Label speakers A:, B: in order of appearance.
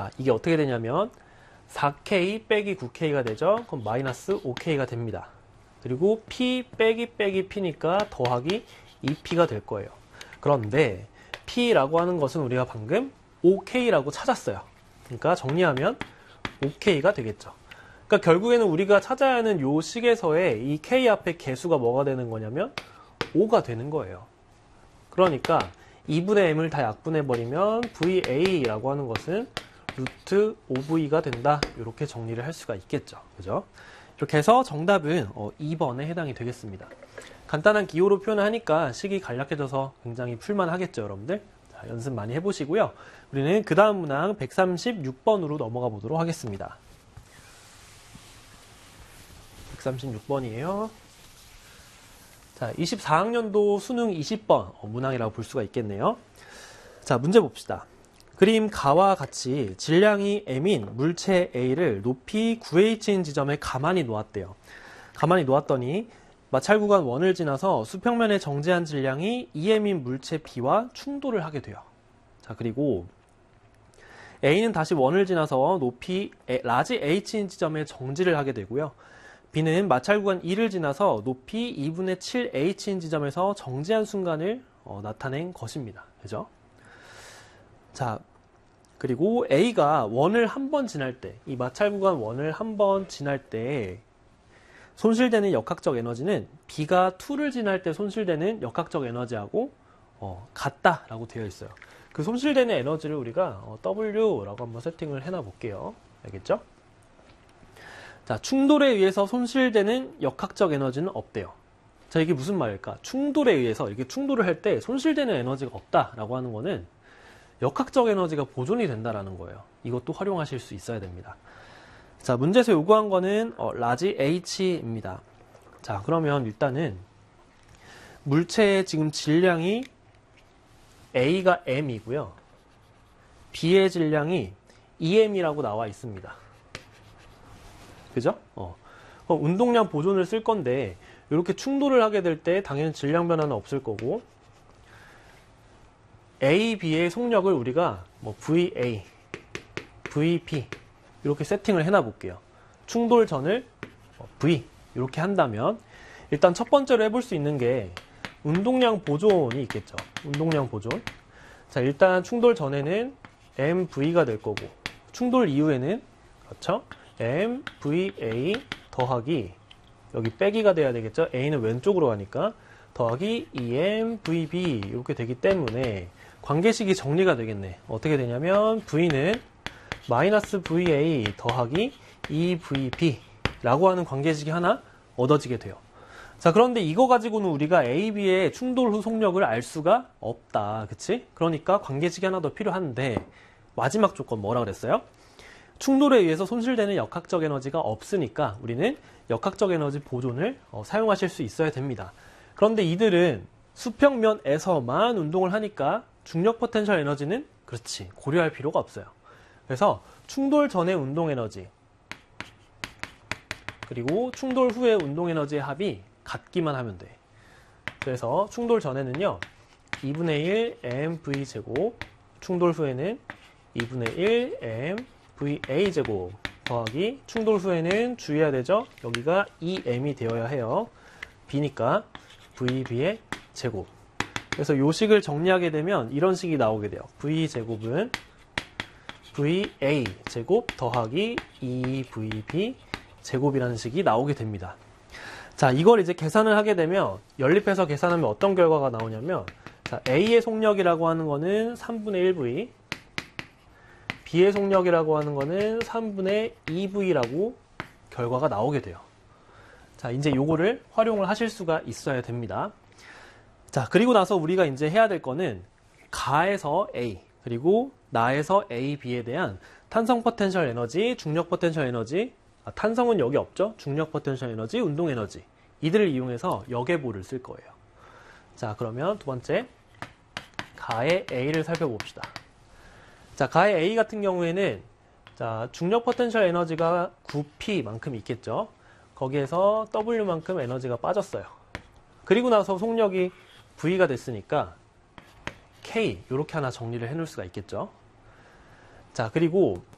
A: 자, 이게 어떻게 되냐면 4K 빼기 9K가 되죠. 그럼 마이너스 5K가 됩니다. 그리고 P 빼기 P니까 더하기 2P가 될 거예요. 그런데 P라고 하는 것은 우리가 방금 5K라고 찾았어요. 그러니까 정리하면 5K가 되겠죠. 그러니까 결국에는 우리가 찾아야 하는 요 식에서의 이 K 앞에 개수가 뭐가 되는 거냐면 5가 되는 거예요. 그러니까 2분의 m을 다 약분해버리면 VA라고 하는 것은 루트 5V가 된다. 이렇게 정리를 할 수가 있겠죠. 그죠? 이렇게 해서 정답은 2번에 해당이 되겠습니다. 간단한 기호로 표현을 하니까 식이 간략해져서 굉장히 풀만하겠죠, 여러분들? 자, 연습 많이 해보시고요. 우리는 그 다음 문항 136번으로 넘어가 보도록 하겠습니다. 136번이에요. 자, 24학년도 수능 20번 문항이라고 볼 수가 있겠네요. 자, 문제 봅시다. 그림 가와 같이 질량이 m인 물체 A를 높이 9h인 지점에 가만히 놓았대요. 가만히 놓았더니 마찰 구간 1을 지나서 수평면에 정지한 질량이 2m인 물체 B와 충돌을 하게 돼요. 자, 그리고 A는 다시 1을 지나서 높이 라지 h인 지점에 정지를 하게 되고요. B는 마찰 구간 2를 지나서 높이 2분의 7h인 지점에서 정지한 순간을 나타낸 것입니다. 그죠? 자, 그리고 A가 1을 한 번 지날 때, 이 마찰 구간 1을 한 번 지날 때 손실되는 역학적 에너지는 B가 2를 지날 때 손실되는 역학적 에너지하고 같다라고 되어 있어요. 그 손실되는 에너지를 우리가 W라고 한번 세팅을 해놔 볼게요. 알겠죠? 자, 충돌에 의해서 손실되는 역학적 에너지는 없대요. 자, 이게 무슨 말일까? 충돌에 의해서 이렇게 충돌을 할 때 손실되는 에너지가 없다라고 하는 거는 역학적 에너지가 보존이 된다라는 거예요. 이것도 활용하실 수 있어야 됩니다. 자, 문제에서 요구한 거는 라지 H입니다. 자, 그러면 일단은 물체의 지금 질량이 A가 M이고요. B의 질량이 2M이라고 나와 있습니다. 그죠? 운동량 보존을 쓸 건데 이렇게 충돌을 하게 될 때 당연히 질량 변화는 없을 거고 A, B의 속력을 우리가 VA, VP 이렇게 세팅을 해놔 볼게요. 충돌 전을 V 이렇게 한다면 일단 첫 번째로 해볼 수 있는 게 운동량 보존이 있겠죠. 운동량 보존. 자, 일단 충돌 전에는 MV가 될 거고 충돌 이후에는 그렇죠? MVA 더하기 여기 빼기가 돼야 되겠죠. A는 왼쪽으로 가니까 더하기 EMVB 이렇게 되기 때문에 관계식이 정리가 되겠네. 어떻게 되냐면 V는 마이너스 VA 더하기 EVP 라고 하는 관계식이 하나 얻어지게 돼요. 자, 그런데 이거 가지고는 우리가 A, B의 충돌 후 속력을 알 수가 없다. 그치? 그러니까 관계식이 하나 더 필요한데 마지막 조건 뭐라 그랬어요? 충돌에 의해서 손실되는 역학적 에너지가 없으니까 우리는 역학적 에너지 보존을 사용하실 수 있어야 됩니다. 그런데 이들은 수평면에서만 운동을 하니까 중력 포텐셜 에너지는 그렇지 고려할 필요가 없어요. 그래서 충돌 전의 운동 에너지 그리고 충돌 후의 운동 에너지의 합이 같기만 하면 돼. 그래서 충돌 전에는요 2분의 1 mv 제곱 충돌 후에는 2분의 1 mva 제곱 더하기 충돌 후에는 주의해야 되죠. 여기가 2m이 되어야 해요. b니까 vb의 제곱. 그래서 요 식을 정리하게 되면 이런 식이 나오게 돼요. v제곱은 va 제곱 더하기 2vb 제곱이라는 식이 나오게 됩니다. 자, 이걸 이제 계산을 하게 되면 연립해서 계산하면 어떤 결과가 나오냐면 자, A의 속력이라고 하는 거는 3분의 1V B의 속력이라고 하는 거는 3분의 2V라고 결과가 나오게 돼요. 자, 이제 요거를 활용을 하실 수가 있어야 됩니다. 자, 그리고 나서 우리가 이제 해야 될 거는 가에서 A 그리고 나에서 A, B에 대한 탄성 포텐셜 에너지, 중력 포텐셜 에너지 탄성은 여기 없죠? 중력 포텐셜 에너지, 운동 에너지 이들을 이용해서 역외보를 쓸 거예요. 자, 그러면 두 번째 가의 A를 살펴봅시다. 자, 가의 A 같은 경우에는 자, 중력 포텐셜 에너지가 9P만큼 있겠죠? 거기에서 W만큼 에너지가 빠졌어요. 그리고 나서 속력이 V가 됐으니까 K 이렇게 하나 정리를 해 놓을 수가 있겠죠? 자, 그리고